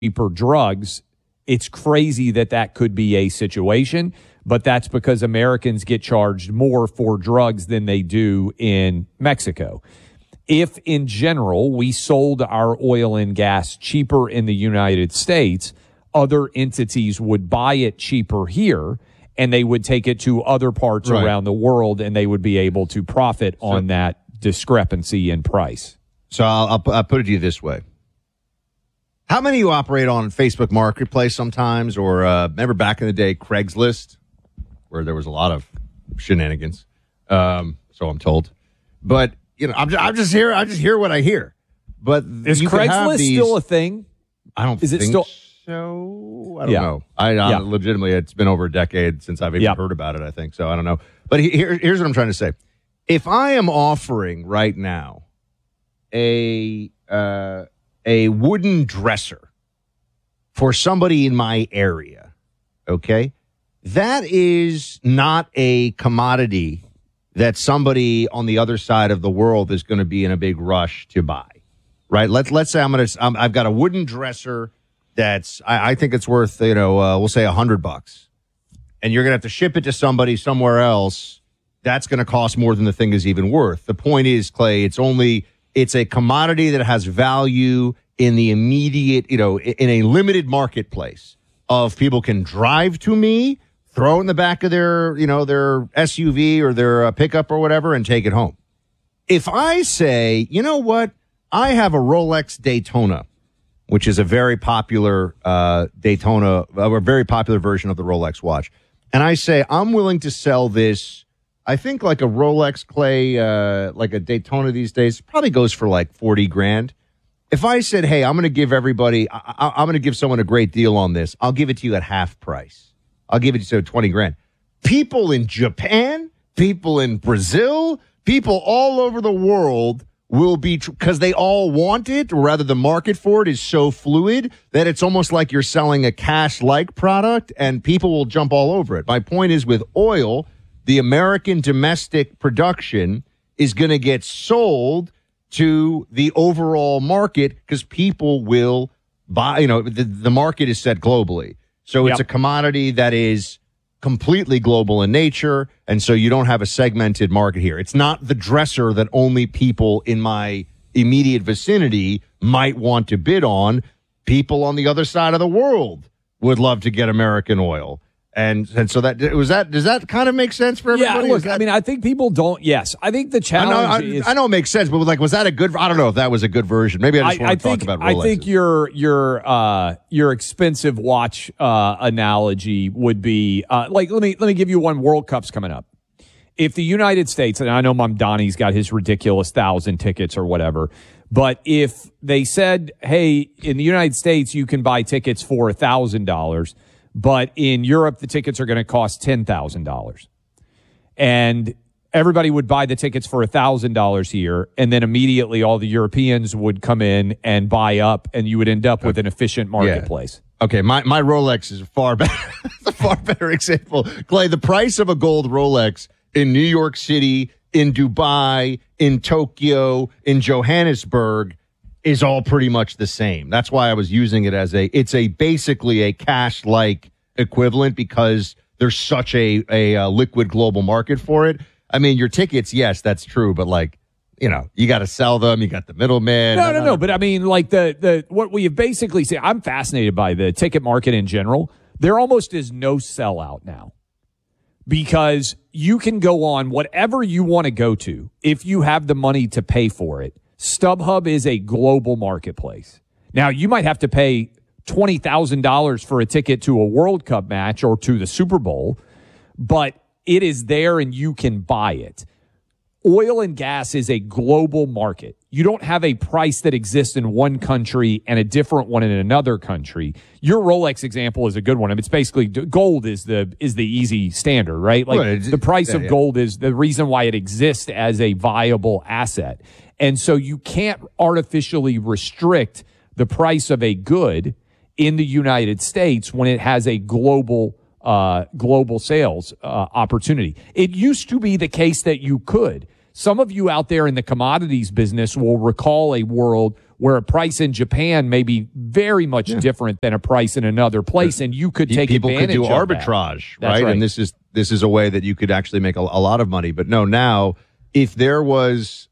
cheaper drugs, it's crazy that could be a situation, but that's because Americans get charged more for drugs than they do in Mexico. If, in general, we sold our oil and gas cheaper in the United States, other entities would buy it cheaper here, and they would take it to other parts around the world, and they would be able to profit on that discrepancy in price. So I'll put it to you this way. How many of you operate on Facebook Marketplace sometimes, or remember back in the day, Craigslist, where there was a lot of shenanigans, so I'm told. But, you know, I just hear what I hear. But is Craigslist still a thing? I don't think so. I don't know. I legitimately, it's been over a decade since I've even heard about it, I think. So I don't know. But here's what I'm trying to say. If I am offering right now a wooden dresser for somebody in my area, okay, that is not a commodity that somebody on the other side of the world is going to be in a big rush to buy, right? Let's say I've got a wooden dresser that's I think it's worth, we'll say $100, and you're going to have to ship it to somebody somewhere else. That's going to cost more than the thing is even worth. The point is, Clay, it's a commodity that has value in the immediate, in a limited marketplace of people can drive to me, throw it in the back of their SUV or their pickup or whatever and take it home. If I say, you know what, I have a Rolex Daytona, which is a very popular Daytona, a very popular version of the Rolex watch, and I say I'm willing to sell this. I think like a Rolex, Clay, like a Daytona these days, probably goes for like $40,000. If I said, hey, I'm going to give everybody, I'm going to give someone a great deal on this, I'll give it to you at half price. I'll give it to you $20,000. People in Japan, people in Brazil, people all over the world will be, because they all want it, or rather the market for it is so fluid that it's almost like you're selling a cash-like product and people will jump all over it. My point is with oil, the American domestic production is going to get sold to the overall market because people will buy, the market is set globally. So it's a commodity that is completely global in nature, and so you don't have a segmented market here. It's not the dresser that only people in my immediate vicinity might want to bid on. People on the other side of the world would love to get American oil. And so does that kind of make sense for everybody? Yeah, look, I think people don't. Yes, I think the challenge is. I know it makes sense, but was that a good? I don't know if that was a good version. Maybe I just want to talk about Rolexes. I think your expensive watch analogy would be let me give you one. World Cup's coming up. If the United States, and I know Mamdani's got his ridiculous 1,000 tickets or whatever, but if they said, hey, in the United States you can buy tickets for $1,000. But in Europe, the tickets are going to cost $10,000. And everybody would buy the tickets for $1,000 here, and then immediately all the Europeans would come in and buy up, and you would end up with an efficient marketplace. Yeah. Okay, my Rolex is far better. It's a far better example. Clay, the price of a gold Rolex in New York City, in Dubai, in Tokyo, in Johannesburg is all pretty much the same. That's why I was using it as it's basically a cash-like equivalent because there's such a liquid global market for it. I mean, your tickets, yes, that's true, but you got to sell them. You got the middleman. No. But I mean, like what we have basically said, I'm fascinated by the ticket market in general. There almost is no sellout now because you can go on whatever you want to go to if you have the money to pay for it. StubHub is a global marketplace. Now, you might have to pay $20,000 for a ticket to a World Cup match or to the Super Bowl, but it is there and you can buy it. Oil and gas is a global market. You don't have a price that exists in one country and a different one in another country. Your Rolex example is a good one. I mean, it's basically gold is the easy standard, right? Like the price of gold is the reason why it exists as a viable asset. And so you can't artificially restrict the price of a good in the United States when it has a global sales opportunity. It used to be the case that you could. Some of you out there in the commodities business will recall a world where a price in Japan may be very much different than a price in another place, and you could take advantage of people could do arbitrage, right? And this is a way that you could actually make a lot of money. But no, now if there was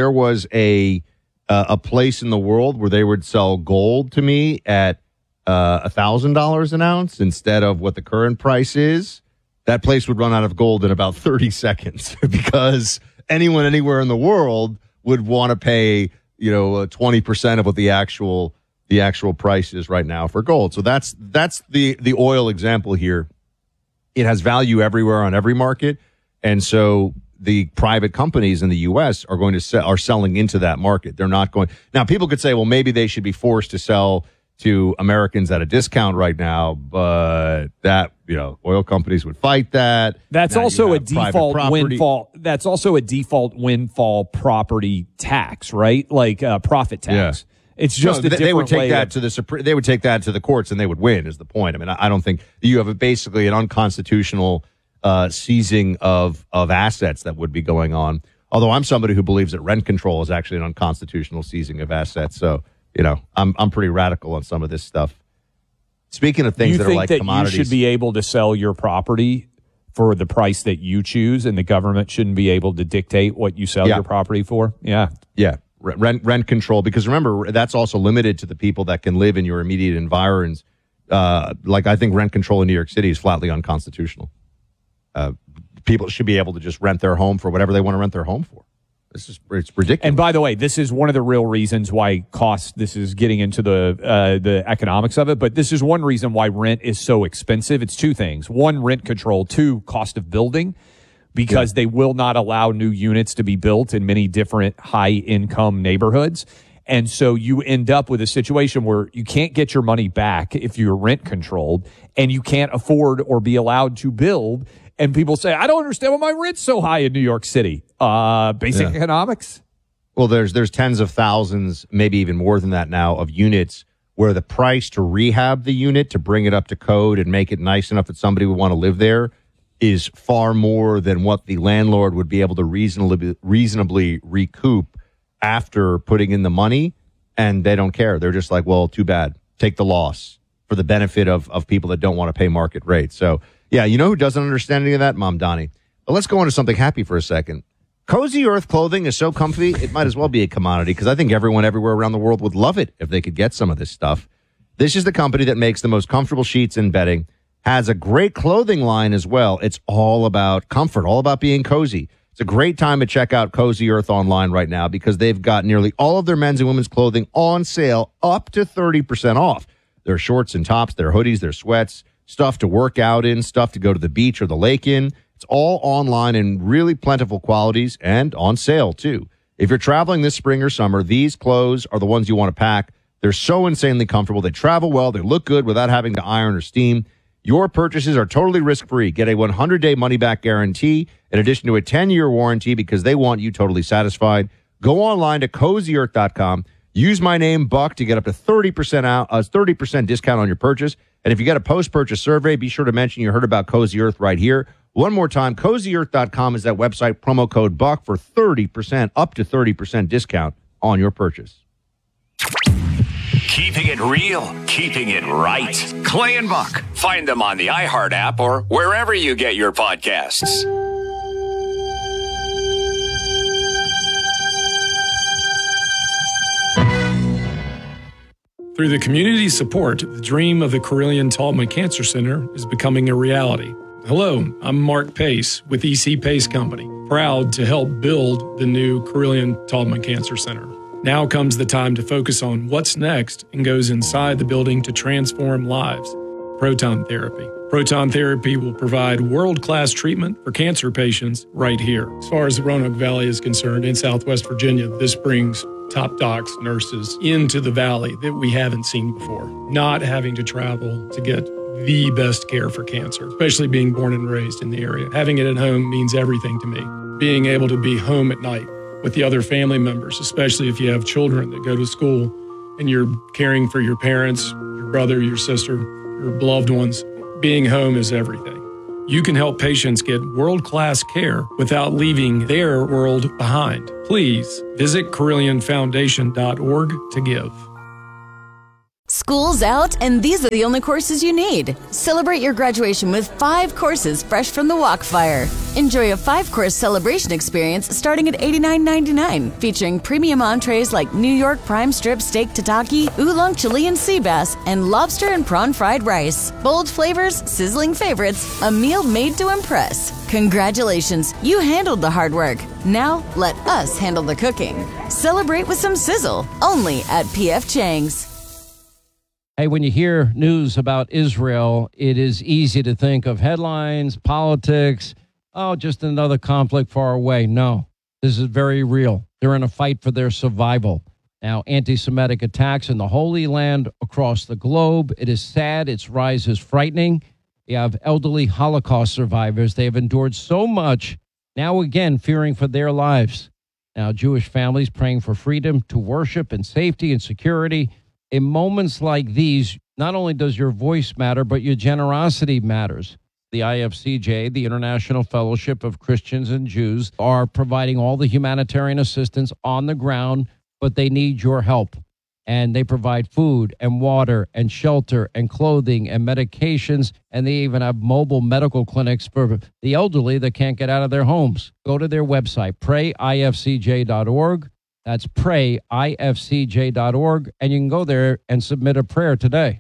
a place in the world where they would sell gold to me at $1,000 an ounce instead of what the current price is, that place would run out of gold in about 30 seconds because anyone anywhere in the world would want to pay 20% of what the actual price is right now for gold. So that's the oil example here. It has value everywhere on every market, and so the private companies in the U.S. are selling into that market. They're not going now. People could say, well, maybe they should be forced to sell to Americans at a discount right now, but that oil companies would fight that. That's now also a default windfall. That's also a default windfall property tax, right? Like profit tax. Yeah. It's just they would take that to the they would take that to the courts and they would win. Is the point? I mean, I don't think you have basically an unconstitutional seizing of assets that would be going on. Although I'm somebody who believes that rent control is actually an unconstitutional seizing of assets. So I'm pretty radical on some of this stuff. Speaking of things that are like commodities, you should be able to sell your property for the price that you choose, and the government shouldn't be able to dictate what you sell your property for. Yeah. Rent control, because remember, that's also limited to the people that can live in your immediate environs. Like I think rent control in New York City is flatly unconstitutional. People should be able to just rent their home for whatever they want to rent their home for. It's ridiculous. And by the way, this is one of the real reasons why this is getting into the economics of it, but this is one reason why rent is so expensive. It's two things. One, rent control. Two, cost of building, because they will not allow new units to be built in many different high-income neighborhoods. And so you end up with a situation where you can't get your money back if you're rent controlled, and you can't afford or be allowed to build. And people say, I don't understand why my rent's so high in New York City. Basic economics? Well, there's tens of thousands, maybe even more than that now, of units where the price to rehab the unit, to bring it up to code and make it nice enough that somebody would want to live there, is far more than what the landlord would be able to reasonably recoup after putting in the money. And they don't care. They're just like, well, too bad. Take the loss for the benefit of people that don't want to pay market rates. So, yeah, you know who doesn't understand any of that? Mom Donnie. But let's go on to something happy for a second. Cozy Earth clothing is so comfy, it might as well be a commodity, because I think everyone everywhere around the world would love it if they could get some of this stuff. This is the company that makes the most comfortable sheets and bedding, has a great clothing line as well. It's all about comfort, all about being cozy. It's a great time to check out Cozy Earth online right now, because they've got nearly all of their men's and women's clothing on sale, up to 30% off. Their shorts and tops, their hoodies, their sweats, stuff to work out in, stuff to go to the beach or the lake in. It's all online in really plentiful qualities and on sale, too. If you're traveling this spring or summer, these clothes are the ones you want to pack. They're so insanely comfortable. They travel well. They look good without having to iron or steam. Your purchases are totally risk-free. Get a 100-day money-back guarantee in addition to a 10-year warranty, because they want you totally satisfied. Go online to CozyEarth.com. Use my name, Buck, to get up to 30% discount on your purchase. And if you get a post-purchase survey, be sure to mention you heard about Cozy Earth right here. One more time, CozyEarth.com is that website, promo code Buck for 30%, up to 30% discount on your purchase. Keeping it real, keeping it right. Clay and Buck. Find them on the iHeart app or wherever you get your podcasts. Through the community support, the dream of the Carilion-Taubman Cancer Center is becoming a reality. Hello, I'm Mark Pace with EC Pace Company, proud to help build the new Carilion-Taubman Cancer Center. Now comes the time to focus on what's next and goes inside the building to transform lives. Proton therapy. Proton therapy will provide world-class treatment for cancer patients right here. As far as the Roanoke Valley is concerned, in Southwest Virginia, this brings top docs, nurses into the valley that we haven't seen before. Not having to travel to get the best care for cancer, especially being born and raised in the area. Having it at home means everything to me. Being able to be home at night with the other family members, especially if you have children that go to school and you're caring for your parents, your brother, your sister, your beloved ones. Being home is everything. you can help patients get world-class care without leaving their world behind. Please visit CarilionFoundation.org to give. School's out, and these are the only courses you need. Celebrate your graduation with 5 courses fresh from the Walkfire. Enjoy a 5-course celebration experience starting at $89.99, featuring premium entrees like New York prime strip steak tataki, oolong Chilean sea bass, and lobster and prawn fried rice. Bold flavors, sizzling favorites, a meal made to impress. Congratulations, you handled the hard work. Now, let us handle the cooking. Celebrate with some sizzle, only at P.F. Chang's. Hey, when you hear news about Israel, it is easy to think of headlines, politics, just another conflict far away. No, this is very real. They're in a fight for their survival. Now, anti-Semitic attacks in the Holy Land across the globe. It is sad. Its rise is frightening. You have elderly Holocaust survivors. They have endured so much, now again fearing for their lives. Now, Jewish families praying for freedom to worship and safety and security. In moments like these, not only does your voice matter, but your generosity matters. The IFCJ, the International Fellowship of Christians and Jews, are providing all the humanitarian assistance on the ground, but they need your help. And they provide food and water and shelter and clothing and medications, and they even have mobile medical clinics for the elderly that can't get out of their homes. Go to their website, prayifcj.org. That's prayifcj.org, and you can go there and submit a prayer today.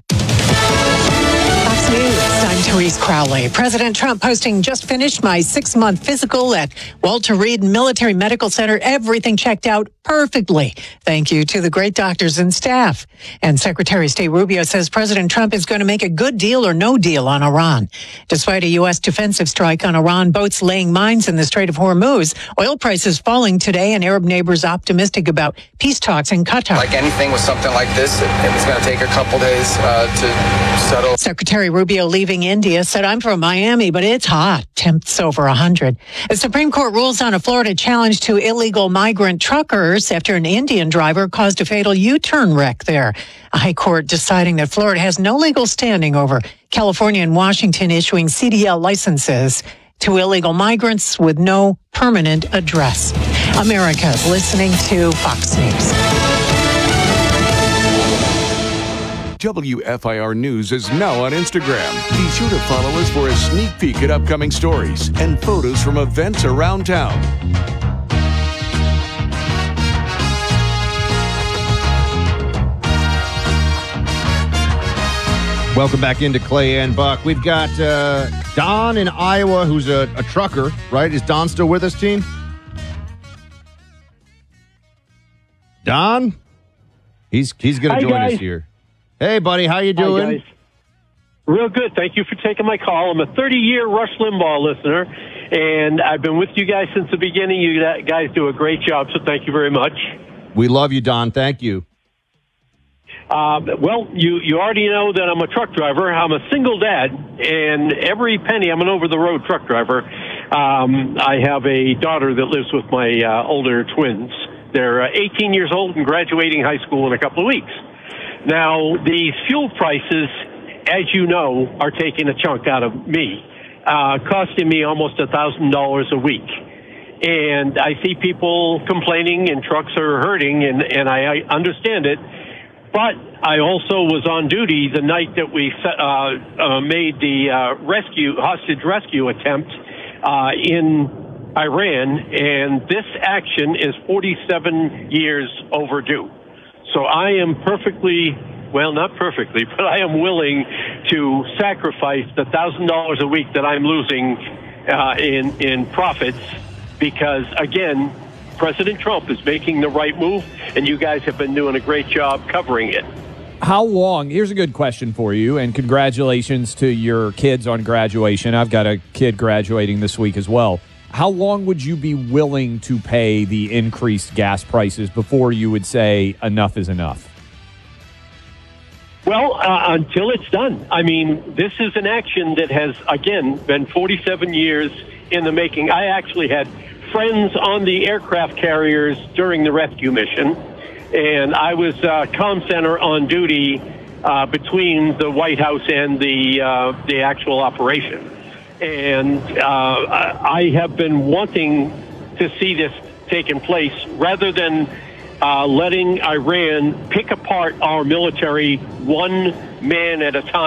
Fox News, I'm Therese Crowley. President Trump posting, just finished my 6-month physical at Walter Reed Military Medical Center. Everything checked out perfectly. Thank you to the great doctors and staff. And Secretary of State Rubio says President Trump is going to make a good deal or no deal on Iran. Despite a U.S. defensive strike on Iran, boats laying mines in the Strait of Hormuz, oil prices falling today, and Arab neighbors optimistic about peace talks in Qatar. Like anything with something like this, it was going to take a couple days to settle. Secretary Rubio leaving India said, I'm from Miami, but it's hot. Temps over 100. The Supreme Court rules on a Florida challenge to illegal migrant truckers after an Indian driver caused a fatal U-turn wreck there. A high court deciding that Florida has no legal standing over California and Washington issuing CDL licenses to illegal migrants with no permanent address. America listening to Fox News. WFIR News is now on Instagram. Be sure to follow us for a sneak peek at upcoming stories and photos from events around town. Welcome back into Clay and Buck. We've got Don in Iowa, who's a trucker, right? Is Don still with us, team? Don? He's going to join us here. Hey, buddy, how you doing? Hi, guys. Real good. Thank you for taking my call. I'm a 30-year Rush Limbaugh listener, and I've been with you guys since the beginning. You guys do a great job, so thank you very much. We love you, Don. Thank you. Well, you already know that I'm a truck driver. I'm a single dad, and every penny, I'm an over-the-road truck driver. I have a daughter that lives with my older twins. They're 18 years old and graduating high school in a couple of weeks. Now, these fuel prices, as you know, are taking a chunk out of me, costing me almost $1,000 a week. And I see people complaining and trucks are hurting, and I understand it. But I also was on duty the night that we made the hostage rescue attempt in Iran, and this action is 47 years overdue. So I am not perfectly, but I am willing to sacrifice the $1,000 a week that I'm losing in profits because, again, President Trump is making the right move, and you guys have been doing a great job covering it. How long? Here's a good question for you, and congratulations to your kids on graduation. I've got a kid graduating this week as well. How long would you be willing to pay the increased gas prices before you would say enough is enough? Well, until it's done. I mean, this is an action that has, again, been 47 years in the making. I actually had friends on the aircraft carriers during the rescue mission, and I was comm center on duty between the White House and the actual operation. And I have been wanting to see this taking place rather than letting Iran pick apart our military one man at a time.